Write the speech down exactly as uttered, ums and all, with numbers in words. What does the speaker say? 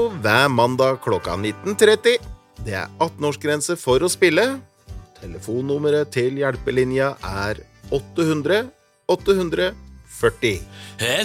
hver mandag klokka nitten tretti. Det er atten-årsgrense for å spille. Telefonnummeret til hjelpelinja er åtte hundre åtte hundre førti.